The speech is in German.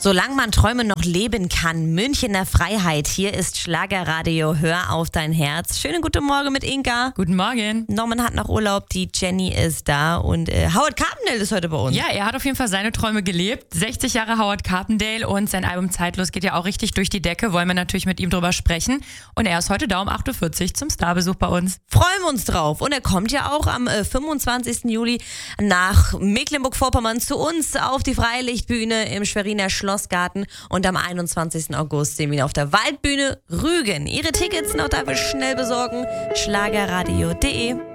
Solange man Träume noch leben kann, Münchener Freiheit. Hier ist Schlagerradio, hör auf dein Herz. Schönen guten Morgen mit Inka. Guten Morgen. Norman hat noch Urlaub, die Jenny ist da und Howard Carpendale ist heute bei uns. Ja, er hat auf jeden Fall seine Träume gelebt. 60 Jahre Howard Carpendale und sein Album Zeitlos geht ja auch richtig durch die Decke. Wollen wir natürlich mit ihm drüber sprechen. Und er ist heute da um 8.40 Uhr zum Starbesuch bei uns. Freuen wir uns drauf. Und er kommt ja auch am 25. Juli nach Mecklenburg-Vorpommern zu uns auf die Freilichtbühne im Schweriner Schlossgarten. Und am 21. August sehen wir ihn auf der Waldbühne Rügen. Ihre Tickets noch dafür schnell besorgen. Schlagerradio.de